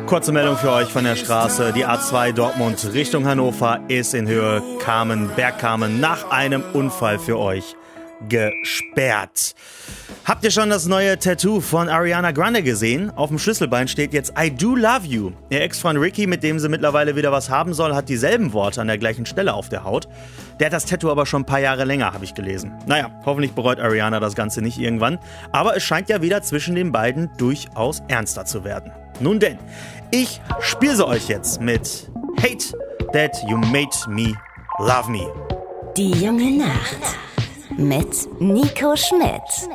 Kurze Meldung für euch von der Straße. Die A2 Dortmund Richtung Hannover ist in Höhe Bergkamen nach einem Unfall für euch gesperrt. Habt ihr schon das neue Tattoo von Ariana Grande gesehen? Auf dem Schlüsselbein steht jetzt I do love you. Ihr Ex-Freund Ricky, mit dem sie mittlerweile wieder was haben soll, hat dieselben Worte an der gleichen Stelle auf der Haut. Der hat das Tattoo aber schon ein paar Jahre länger, habe ich gelesen. Naja, hoffentlich bereut Ariana das Ganze nicht irgendwann. Aber es scheint ja wieder zwischen den beiden durchaus ernster zu werden. Nun denn, ich spiele sie euch jetzt mit Hate That You Made Me Love Me. Die junge Nacht mit Nico Schmidt.